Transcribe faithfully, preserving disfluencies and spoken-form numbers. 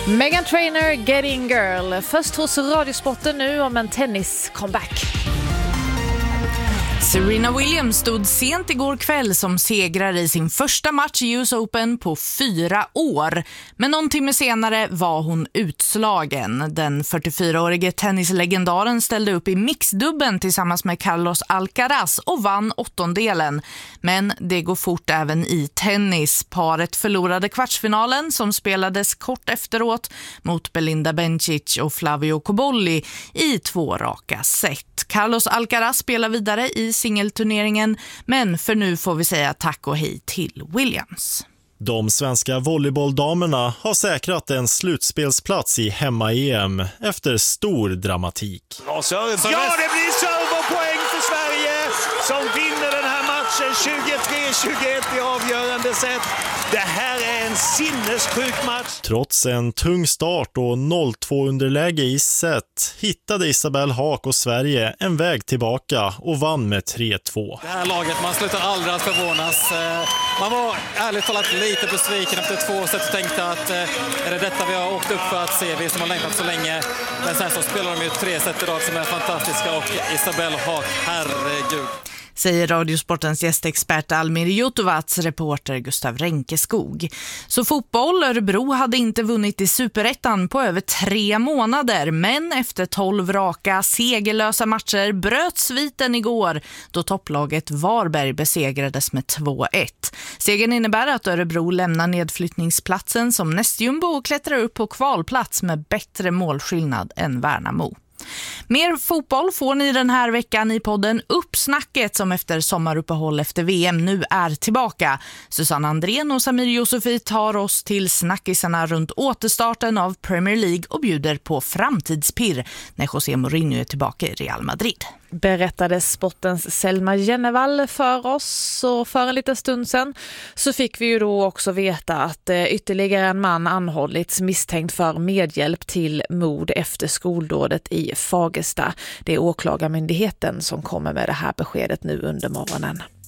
Meghan Trainor, Getting Girl. Först hos Radiosporten nu om en tennis-comeback. Serena Williams stod sent igår kväll som segrare i sin första match i U S Open på fyra år. Men någon timme senare var hon utslagen. Den fyrtiofyraårige tennislegendaren ställde upp i mixdubben tillsammans med Carlos Alcaraz och vann åttondelen. Men det går fort även i tennis. Paret förlorade kvartsfinalen som spelades kort efteråt mot Belinda Bencic och Flavio Cobolli i två raka set. Carlos Alcaraz spelar vidare i singelturneringen, men för nu får vi säga tack och hej till Williams. De svenska volleybolldamerna har säkrat en slutspelsplats i hemma-E M efter stor dramatik. Ja, det blir serverpoäng för Sverige som vinner den här matchen tjugotre tjugoett i avgörande set. Det här är en sinnessjuk match. Trots en tung start och noll två underläge i set hittade Isabelle Haak och Sverige en väg tillbaka och vann med tre två. Det här laget, man slutar aldrig att förvånas. Man var ärligt talat lite besviken efter två set och tänkte att är det detta vi har åkt upp för att se, vi som har längtat så länge. Men sen så spelar de ju tre set idag som är fantastiska och Isabelle Haak, herregud. Säger Radiosportens gästexpert Almir Jotovats reporter Gustav Ränkeskog. Så fotboll, Örebro hade inte vunnit i Superettan på över tre månader. Men efter tolv raka segerlösa matcher bröt sviten igår då topplaget Varberg besegrades med två ett. Segern innebär att Örebro lämnar nedflyttningsplatsen som nästjumbo och klättrar upp på kvalplats med bättre målskillnad än Värnamo. Mer fotboll får ni den här veckan i podden Uppsnacket som efter sommaruppehåll efter V M nu är tillbaka. Susanne Andrén och Samir Josefi tar oss till snackisarna runt återstarten av Premier League och bjuder på framtidspirr när José Mourinho är tillbaka i Real Madrid. Berättade sportens Selma Jennevall för oss, och för en liten stund sedan så fick vi ju då också veta att ytterligare en man anhållits misstänkt för medhjälp till mord efter skoldådet i Fagersta. Det är åklagarmyndigheten som kommer med det här beskedet nu under morgonen.